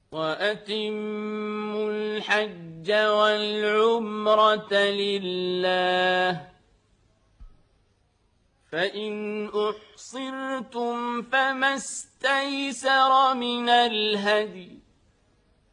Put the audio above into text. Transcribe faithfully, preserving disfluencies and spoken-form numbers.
وأتموا الحج والعمرة لله فإن أحصرتم فما استيسر من الهدي